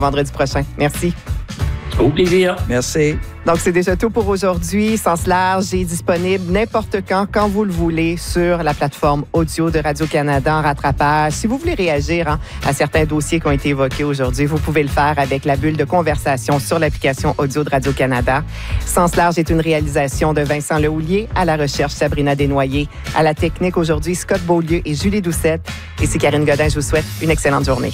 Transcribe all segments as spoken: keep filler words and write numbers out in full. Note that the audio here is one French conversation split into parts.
vendredi prochain. Merci. Au plaisir. Merci. Donc, c'est déjà tout pour aujourd'hui. Sens large est disponible n'importe quand, quand vous le voulez, sur la plateforme audio de Radio-Canada en rattrapage. Si vous voulez réagir hein, à certains dossiers qui ont été évoqués aujourd'hui, vous pouvez le faire avec la bulle de conversation sur l'application audio de Radio-Canada. Sens large est une réalisation de Vincent Lehoulier, à la recherche Sabrina Desnoyers, à la technique aujourd'hui Scott Beaulieu et Julie Doucette. Ici Karine Godin, je vous souhaite une excellente journée.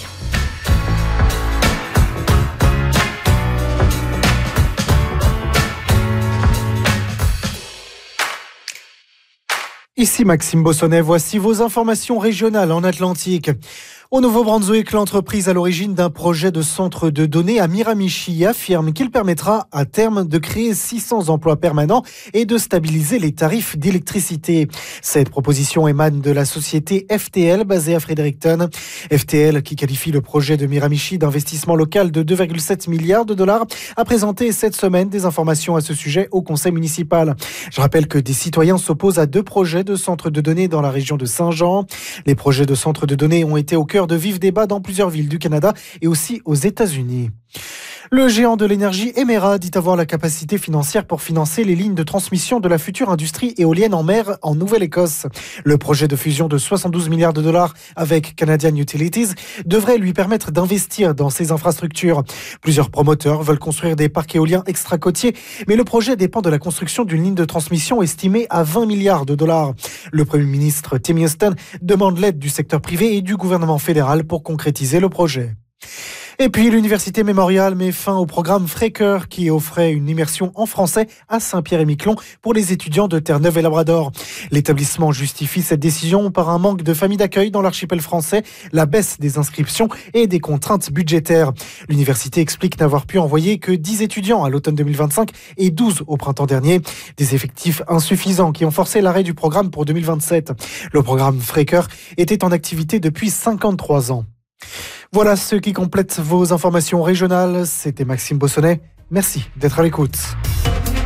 Ici Maxime Bossonnet, voici vos informations régionales en Atlantique. Au Nouveau-Brunswick, l'entreprise à l'origine d'un projet de centre de données à Miramichi affirme qu'il permettra à terme de créer six cents emplois permanents et de stabiliser les tarifs d'électricité. Cette proposition émane de la société F T L basée à Fredericton. F T L, qui qualifie le projet de Miramichi d'investissement local de deux virgule sept milliards de dollars, a présenté cette semaine des informations à ce sujet au conseil municipal. Je rappelle que des citoyens s'opposent à deux projets de centres de données dans la région de Saint-Jean. Les projets de centres de données ont été au cœur de vifs débats dans plusieurs villes du Canada et aussi aux États-Unis. Le géant de l'énergie Emera dit avoir la capacité financière pour financer les lignes de transmission de la future industrie éolienne en mer en Nouvelle-Écosse. Le projet de fusion de soixante-douze milliards de dollars avec Canadian Utilities devrait lui permettre d'investir dans ces infrastructures. Plusieurs promoteurs veulent construire des parcs éoliens extra-côtiers, mais le projet dépend de la construction d'une ligne de transmission estimée à vingt milliards de dollars. Le Premier ministre Tim Houston demande l'aide du secteur privé et du gouvernement fédéral pour concrétiser le projet. Et puis, l'Université Mémorial met fin au programme Frecker qui offrait une immersion en français à Saint-Pierre-et-Miquelon pour les étudiants de Terre-Neuve et Labrador. L'établissement justifie cette décision par un manque de familles d'accueil dans l'archipel français, la baisse des inscriptions et des contraintes budgétaires. L'université explique n'avoir pu envoyer que dix étudiants à l'automne deux mille vingt-cinq et douze au printemps dernier. Des effectifs insuffisants qui ont forcé l'arrêt du programme pour deux mille vingt-sept. Le programme Frecker était en activité depuis cinquante-trois ans. Voilà ce qui complète vos informations régionales. C'était Maxime Bossonnet. Merci d'être à l'écoute.